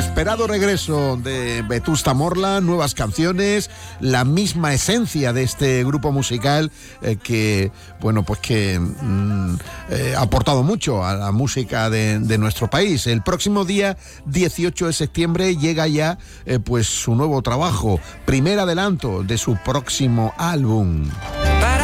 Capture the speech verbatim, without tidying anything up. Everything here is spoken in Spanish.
esperado regreso de Vetusta Morla, nuevas canciones, la misma esencia de este grupo musical eh, que, bueno, pues que mm, eh, ha aportado mucho a la música de, de nuestro país. El próximo día dieciocho de septiembre llega ya eh, pues su nuevo trabajo, primer adelanto de su próximo álbum.